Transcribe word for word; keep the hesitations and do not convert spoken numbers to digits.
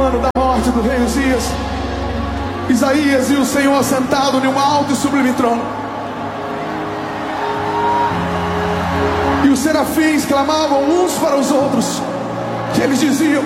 ano da morte do rei Uzias, Isaías e o Senhor assentado em um alto e sublime trono, e os serafins clamavam uns para os outros, que eles diziam: